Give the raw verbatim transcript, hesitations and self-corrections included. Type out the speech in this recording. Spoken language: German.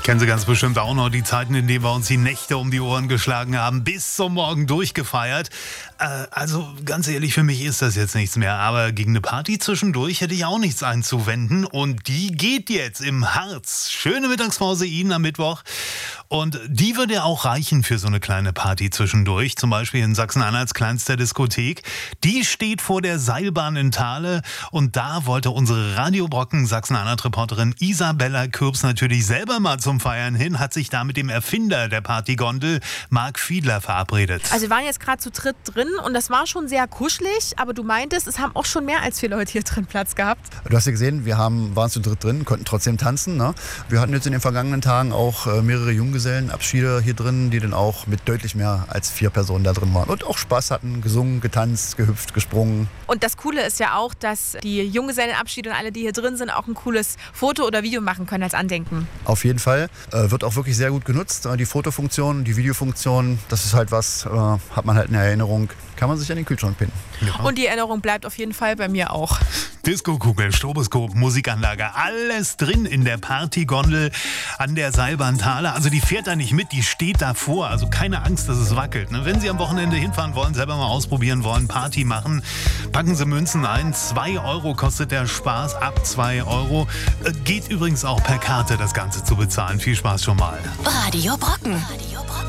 Kennen Sie ganz bestimmt auch noch die Zeiten, in denen wir uns die Nächte um die Ohren geschlagen haben, bis zum Morgen durchgefeiert. Äh, also ganz ehrlich, für mich ist das jetzt nichts mehr. Aber gegen eine Party zwischendurch hätte ich auch nichts einzuwenden. Und die geht jetzt im Harz. Schöne Mittagspause Ihnen am Mittwoch. Und die würde auch reichen für so eine kleine Party zwischendurch. Zum Beispiel in Sachsen-Anhalts kleinster Diskothek. Die steht vor der Seilbahn in Thale. Und da wollte unsere Radiobrocken Sachsen-Anhalt-Reporterin Isabella Kürbs natürlich selber mal zum Feiern hin, hat sich da mit dem Erfinder der Partygondel, Marc Fiedler, verabredet. Also wir waren jetzt gerade zu dritt drin und das war schon sehr kuschelig, aber du meintest, es haben auch schon mehr als vier Leute hier drin Platz gehabt. Du hast ja gesehen, wir haben, waren zu dritt drin, konnten trotzdem tanzen. Ne? Wir hatten jetzt in den vergangenen Tagen auch äh, mehrere Junggesellenabschiede hier drin, die dann auch mit deutlich mehr als vier Personen da drin waren und auch Spaß hatten, gesungen, getanzt, gehüpft, gesprungen. Und das Coole ist ja auch, dass die Junggesellenabschiede und alle, die hier drin sind, auch ein cooles Foto oder Video machen können als Andenken. Auf jeden Fall. Äh, wird auch wirklich sehr gut genutzt. Äh, die Fotofunktion, die Videofunktion, das ist halt was, äh, hat man halt in Erinnerung. Kann man sich an den Kühlschrank pinnen. Ja. Und die Erinnerung bleibt auf jeden Fall bei mir auch. Disco-Kugel, Stroboskop, Musikanlage, alles drin in der Partygondel an der Seilbahn Thale. Also die fährt da nicht mit, die steht davor. Also keine Angst, dass es wackelt. Ne? Wenn Sie am Wochenende hinfahren wollen, selber mal ausprobieren wollen, Party machen, packen Sie Münzen ein. Zwei Euro kostet der Spaß, ab zwei Euro. Äh, geht übrigens auch per Karte, das Ganze zu bezahlen. Viel Spaß schon mal. Radio Brocken.